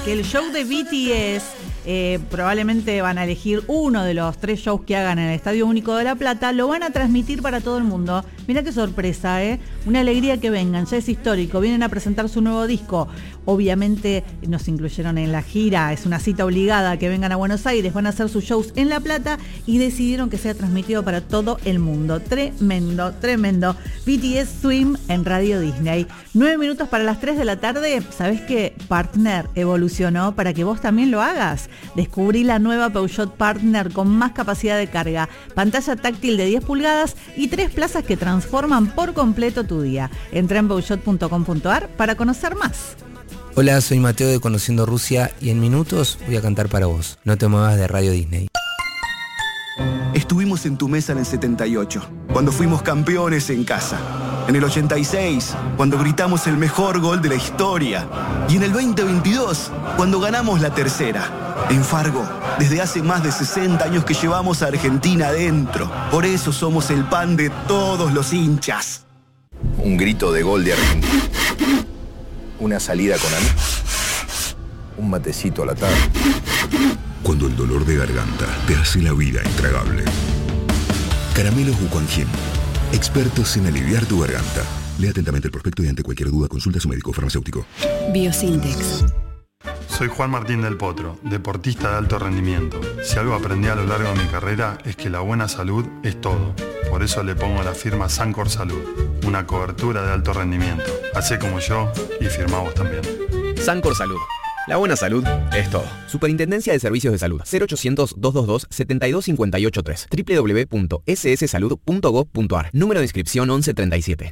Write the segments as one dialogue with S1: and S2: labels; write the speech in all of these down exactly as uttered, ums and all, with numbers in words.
S1: que el show de B T S, eh, probablemente van a elegir uno de los tres shows que hagan en el Estadio Único de La Plata, lo van a transmitir para todo el mundo. Mirá qué sorpresa, ¿eh? Una alegría que vengan, ya es histórico, vienen a presentar su nuevo disco. Obviamente nos incluyeron en la gira, es una cita obligada que vengan a Buenos Aires, van a hacer sus shows en La Plata y decidieron que sea transmitido para todo el mundo. Tremendo, tremendo. B T S Swim en Radio Disney. Nueve minutos para las tres de la tarde. ¿Sabés qué? Partner evolucionó para que vos también lo hagas. Descubrí la nueva Peugeot Partner con más capacidad de carga, pantalla táctil de diez pulgadas y tres plazas que transforman por completo tu día. Entra en peugeot punto com punto a r para conocer más.
S2: Hola, soy Mateo de Conociendo Rusia y en minutos voy a cantar para vos. No te muevas de Radio Disney.
S3: Estuvimos en tu mesa en el setenta y ocho, cuando fuimos campeones en casa. En el ochenta y seis, cuando gritamos el mejor gol de la historia. Y en el veinte veintidós, cuando ganamos la tercera. En Fargo, desde hace más de sesenta años que llevamos a Argentina adentro. Por eso somos el pan de todos los hinchas.
S4: Un grito de gol de Argentina. Una salida con amigos. Un matecito a la tarde.
S5: Cuando el dolor de garganta te hace la vida intragable. Caramelos Wuquanjin. Expertos en aliviar tu garganta. Lea atentamente el prospecto y ante cualquier duda consulta a su médico farmacéutico.
S6: Biosintex.
S7: Soy Juan Martín del Potro, deportista de alto rendimiento. Si algo aprendí a lo largo de mi carrera es que la buena salud es todo. Por eso le pongo a la firma Sancor Salud, una cobertura de alto rendimiento. Hacé como yo y firmá vos también.
S8: Sancor Salud. La buena salud es todo. Superintendencia de Servicios de Salud. cero ochocientos, doscientos veintidós, setenta y dos cincuenta y ocho tres. doble u doble u doble u punto ese ese salud punto gob punto a r. Número de inscripción once treinta y siete.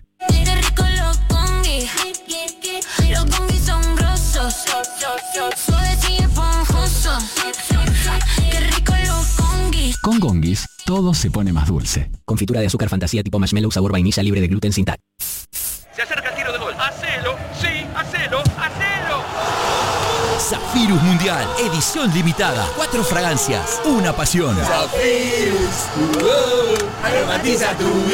S9: Con Gonguis, todo se pone más dulce.
S10: Confitura de azúcar fantasía tipo marshmallow sabor vainilla libre de gluten sin T A C.
S11: Se acerca el tiro de gol. ¡Hacelo! ¡Sí! ¡Hacelo! ¡Hacelo!
S12: Zafirus Mundial, edición limitada. Cuatro fragancias, una pasión.
S13: Zafirus, uh, aromatiza tu vida.